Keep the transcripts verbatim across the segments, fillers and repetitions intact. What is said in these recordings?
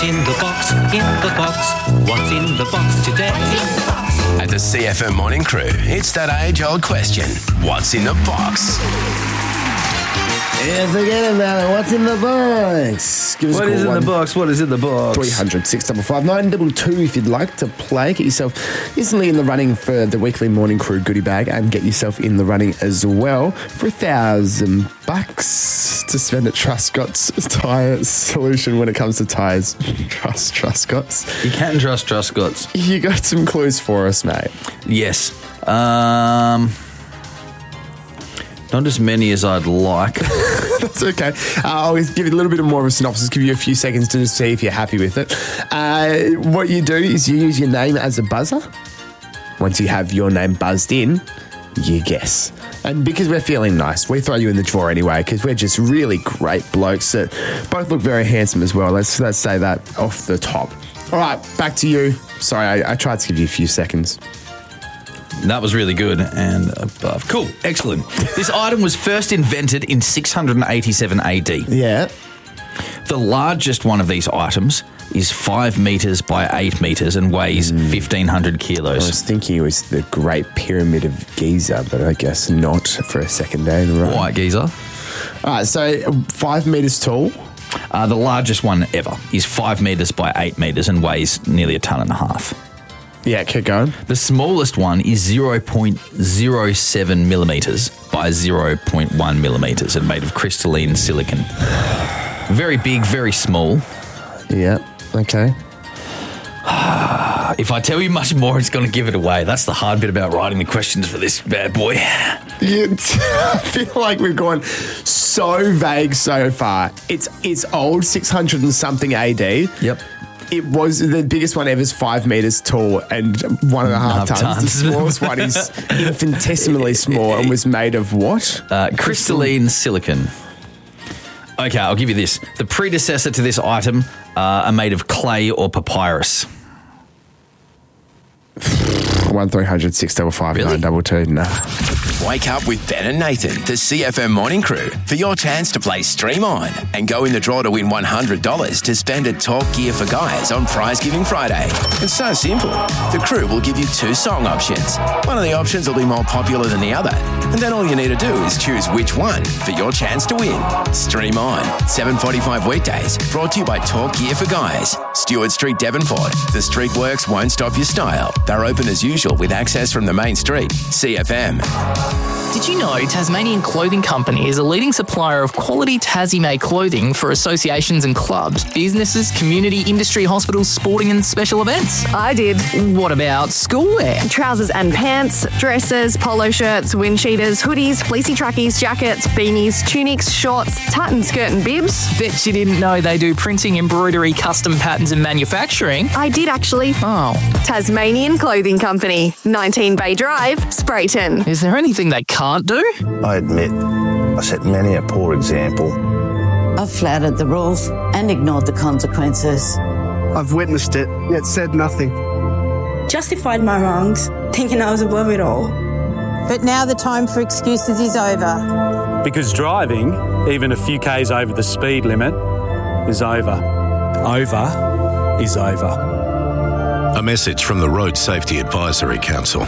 in the box? In the box. What's in the box today? At the C F M Morning Crew, it's that age-old question. What's in the box? Yeah, forget about it. What's in the box? Give us What a call. is in the box? What is in the box? three hundred, six five five, nine two two if you'd like to play. Get yourself instantly in the running for the weekly Morning Crew goodie bag and get yourself in the running as well for a thousand bucks to spend at Truscott's Tyre Solution when it comes to tyres. Trust Truscott's. You can trust Truscott's. You got some clues for us, mate. Yes. Um, not as many as I'd like. That's okay. Uh, I'll give you a little bit more of a synopsis, give you a few seconds to just see if you're happy with it. Uh, what you do is you use your name as a buzzer. Once you have your name buzzed in, you guess. And because we're feeling nice, we throw you in the drawer anyway because we're just really great blokes that both look very handsome as well. Let's, let's say that off the top. All right, back to you. Sorry, I, I tried to give you a few seconds. That was really good and above. Cool. Excellent. This item was first invented in six hundred eighty-seven A D. Yeah. The largest one of these items is five metres by eight metres and weighs mm. fifteen hundred I kilos. was thinking it was the Great Pyramid of Giza, but I guess not for a second day in a row. White Giza. All right, so five metres tall. Uh, the largest one ever is five metres by eight metres and weighs nearly a tonne and a half. Yeah, keep going. The smallest one is zero point zero seven millimetres by zero point one millimetres and made of crystalline silicon. Very big, very small. Yeah, okay. If I tell you much more, it's going to give it away. That's the hard bit about writing the questions for this bad boy. Yeah, I feel like we've gone so vague so far. It's it's old, six hundred and something A D. Yep. It was the biggest one ever is five metres tall and one and a half, Half tons. tons. The smallest one is infinitesimally small and was made of what? Uh, crystalline silicon. Okay, I'll give you this. The predecessor to this item uh, are made of clay or papyrus. One three hundred six double five Really? nine double two. Nah. Wake up with Ben and Nathan, the C F M Morning Crew, for your chance to play Stream On and go in the draw to win one hundred dollars to spend at Talk Gear for Guys on Prize Giving Friday. It's so simple. The crew will give you two song options. One of the options will be more popular than the other, and then all you need to do is choose which one for your chance to win. Stream On, seven forty-five weekdays, brought to you by Talk Gear for Guys. Stewart Street, Devonport. The street works won't stop your style. They're open as usual with access from the main street. C F M. Did you know Tasmanian Clothing Company is a leading supplier of quality Tassie-made clothing for associations and clubs, businesses, community, industry, hospitals, sporting and special events? I did. What about schoolwear? Trousers and pants, dresses, polo shirts, wind cheaters, hoodies, fleecy trackies, jackets, beanies, tunics, shorts, tartan skirt and bibs. Bet you didn't know they do printing, embroidery, custom patterns and manufacturing. I did actually. Oh. Tasmanian Clothing Company, nineteen Bay Drive, Sprayton. Is there anything they can't do? I admit, I set many a poor example. I've flouted the rules and ignored the consequences. I've witnessed it, yet said nothing. Justified my wrongs, thinking I was above it all. But now the time for excuses is over. Because driving, even a few k's over the speed limit, is over. Over is over. A message from the Road Safety Advisory Council.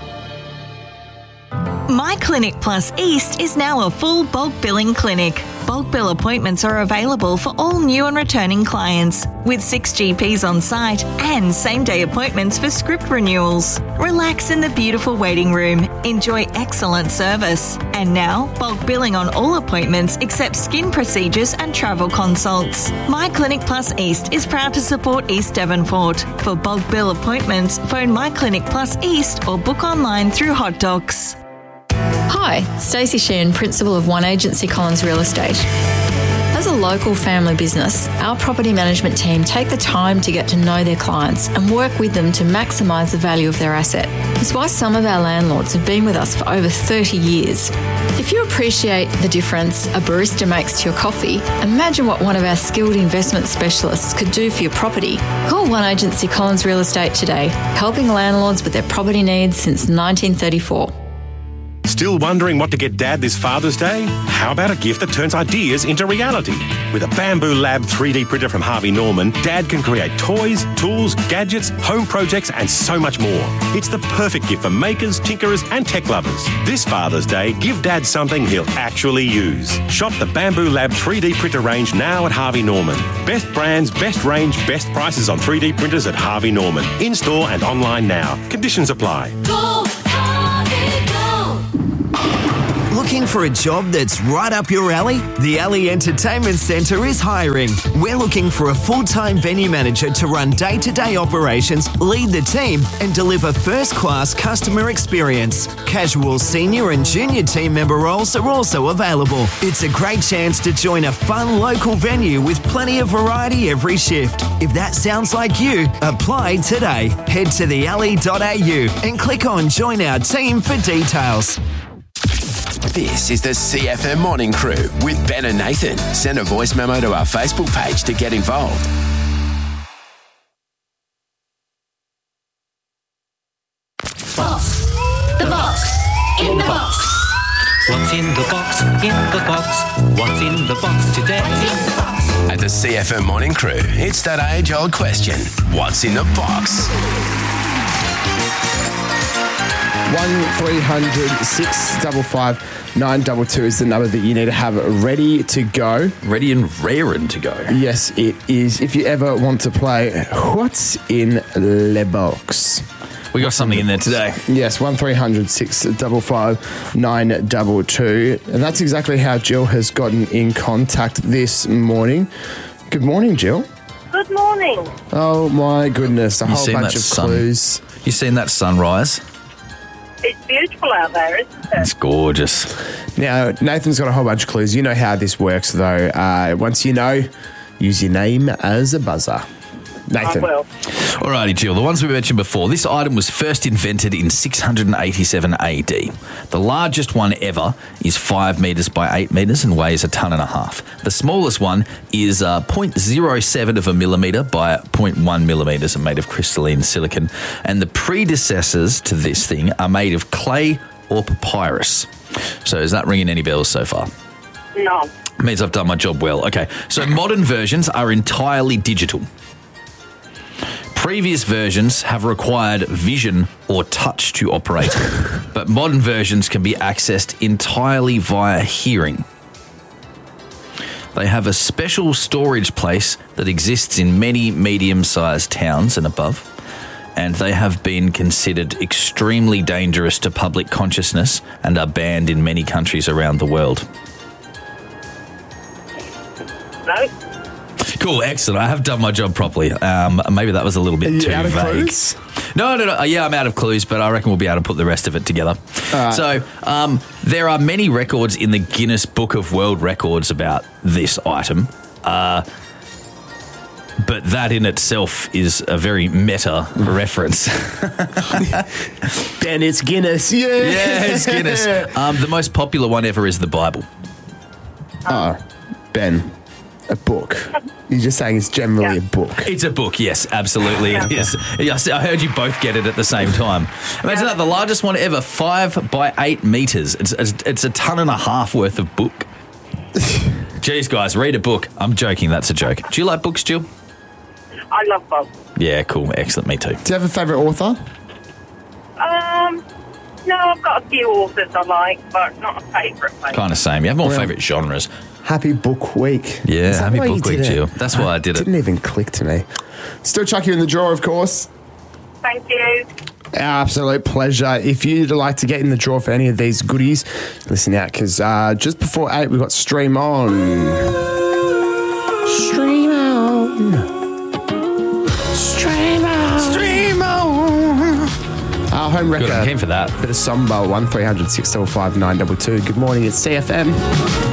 My Clinic Plus East is now a full bulk billing clinic. Bulk bill appointments are available for all new and returning clients, with six G Ps on site and same-day appointments for script renewals. Relax in the beautiful waiting room. Enjoy excellent service. And now, bulk billing on all appointments except skin procedures and travel consults. My Clinic Plus East is proud to support East Devonport. For bulk bill appointments, phone My Clinic Plus East or book online through Hot Docs. Hi, Stacey Sheehan, Principal of One Agency Collins Real Estate. As a local family business, our property management team take the time to get to know their clients and work with them to maximise the value of their asset. It's why some of our landlords have been with us for over thirty years. If you appreciate the difference a barista makes to your coffee, imagine what one of our skilled investment specialists could do for your property. Call One Agency Collins Real Estate today, helping landlords with their property needs since nineteen thirty-four. Still wondering what to get Dad this Father's Day? How about a gift that turns ideas into reality? With a Bamboo Lab three D printer from Harvey Norman, Dad can create toys, tools, gadgets, home projects and so much more. It's the perfect gift for makers, tinkerers and tech lovers. This Father's Day, give Dad something he'll actually use. Shop the Bamboo Lab three D printer range now at Harvey Norman. Best brands, best range, best prices on three D printers at Harvey Norman. In-store and online now. Conditions apply. Go, Harvey, go! Looking for a job that's right up your alley? The Alley Entertainment Centre is hiring. We're looking for a full-time venue manager to run day-to-day operations, lead the team and deliver first-class customer experience. Casual senior and junior team member roles are also available. It's a great chance to join a fun local venue with plenty of variety every shift. If that sounds like you, apply today. Head to the alley dot a u and click on Join Our Team for details. This is the C F M Morning Crew with Ben and Nathan. Send a voice memo to our Facebook page to get involved. Box. The box. In the box. What's in the box? In the box. What's in the box today? At the C F M Morning Crew, it's that age-old question. What's in the box? One three hundred six five five nine two two is the number that you need to have ready to go. Ready and raring to go. Yes, it is. If you ever want to play What's in the Box? We got something in there today. Yes, one three hundred six five five nine two two. And that's exactly how Jill has gotten in contact this morning. Good morning, Jill. Good morning. Oh, my goodness. A You whole seen bunch that of sun? clues. You seen that sunrise? It's beautiful out there, isn't it? It's gorgeous. Now, Nathan's got a whole bunch of clues. You know how this works, though. Uh, once you know, use your name as a buzzer. Nathan. I will. Alrighty, Jill. The ones we mentioned before. This item was first invented in six hundred eighty-seven A D. The largest one ever is five metres by eight metres and weighs a tonne and a half. The smallest one is uh, zero point zero seven of a millimetre by zero point one millimetres and made of crystalline silicon. And the predecessors to this thing are made of clay or papyrus. So is that ringing any bells so far? No. Means I've done my job well. Okay, so modern versions are entirely digital. Previous versions have required vision or touch to operate, but modern versions can be accessed entirely via hearing. They have a special storage place that exists in many medium-sized towns and above, and they have been considered extremely dangerous to public consciousness and are banned in many countries around the world. No. Cool, excellent. I have done my job properly. Um, maybe that was a little bit Are you too out of vague. clues? No, no, no. Uh, Yeah, I'm out of clues, but I reckon we'll be able to put the rest of it together. All right. So, um, there are many records in the Guinness Book of World Records about this item. Uh, but that in itself is a very meta reference. Ben, it's Guinness. Yeah. Yeah, it's Guinness. Um, the most popular one ever is the Bible. Oh, Ben, a book. You're just saying it's generally Yeah. a book. It's a book, yes, absolutely it is. Yes, I heard you both get it at the same time. Imagine that, the largest one ever, five by eight metres. It's, it's, it's a tonne and a half worth of book. Jeez, guys, read a book. I'm joking, that's a joke. Do you like books, Jill? I love books. Yeah, cool, excellent, me too. Do you have a favourite author? Um, no, I've got a few authors I like, but not a favourite. Kind of same. You have more Well- favourite genres. Happy Book Week. Yeah, Is that happy why you book week, did it? Jill. That's why I did it. Didn't even click to me. Still chuck you in the drawer, of course. Thank you. Our absolute pleasure. If you'd like to get in the draw for any of these goodies, listen out, because uh, just before eight, we've got Stream On. Stream On. Stream On. Stream On. Our home record. Good, I'm keen for that. Bit of Somba, one three hundred six five five nine two two. Good morning, it's C F M.